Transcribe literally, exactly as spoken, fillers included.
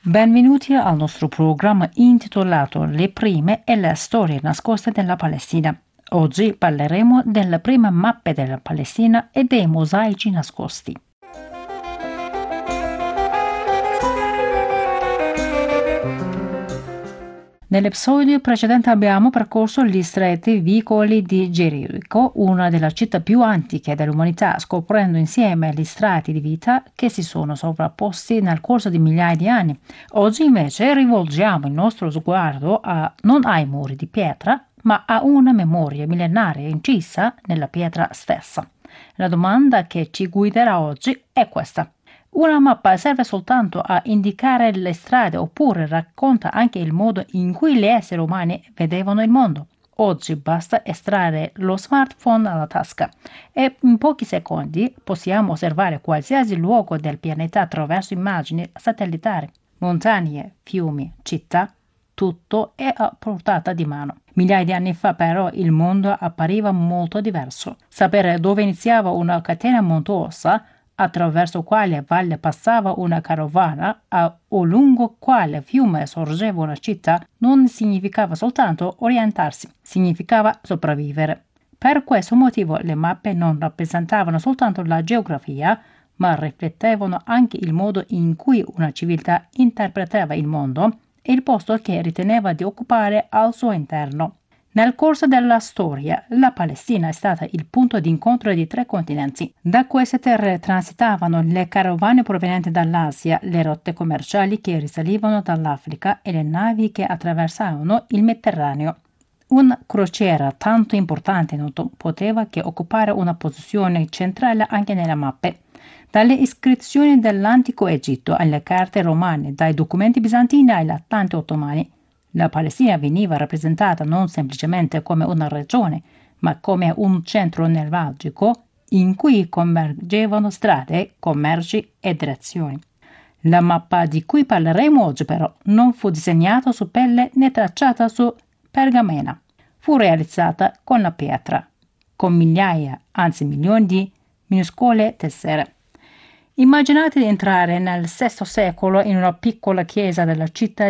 Benvenuti al nostro programma intitolato Le prime e le storie nascoste della Palestina. Oggi parleremo delle prime mappe della Palestina e dei mosaici nascosti. Nell'episodio precedente abbiamo percorso gli stretti vicoli di Gerico, una delle città più antiche dell'umanità, scoprendo insieme gli strati di vita che si sono sovrapposti nel corso di migliaia di anni. Oggi invece rivolgiamo il nostro sguardo a, non ai muri di pietra, ma a una memoria millenaria incisa nella pietra stessa. La domanda che ci guiderà oggi è questa. Una mappa serve soltanto a indicare le strade oppure racconta anche il modo in cui gli esseri umani vedevano il mondo. Oggi basta estrarre lo smartphone dalla tasca e in pochi secondi possiamo osservare qualsiasi luogo del pianeta attraverso immagini satellitari. Montagne, fiumi, città, tutto è a portata di mano. Migliaia di anni fa però il mondo appariva molto diverso. Sapere dove iniziava una catena montuosa attraverso quale valle passava una carovana o lungo quale fiume sorgeva una città non significava soltanto orientarsi, significava sopravvivere. Per questo motivo le mappe non rappresentavano soltanto la geografia, ma riflettevano anche il modo in cui una civiltà interpretava il mondo e il posto che riteneva di occupare al suo interno. Nel corso della storia, la Palestina è stata il punto di incontro di tre continenti. Da queste terre transitavano le carovane provenienti dall'Asia, le rotte commerciali che risalivano dall'Africa e le navi che attraversavano il Mediterraneo. Una crociera tanto importante non poteva che occupare una posizione centrale anche nelle mappe. Dalle iscrizioni dell'antico Egitto alle carte romane, dai documenti bizantini ai lattanti ottomani, la Palestina veniva rappresentata non semplicemente come una regione, ma come un centro nevralgico in cui convergevano strade, commerci e direzioni. La mappa di cui parleremo oggi però non fu disegnata su pelle né tracciata su pergamena. Fu realizzata con la pietra, con migliaia, anzi milioni di minuscole tessere. Immaginate di entrare nel sesto secolo in una piccola chiesa della città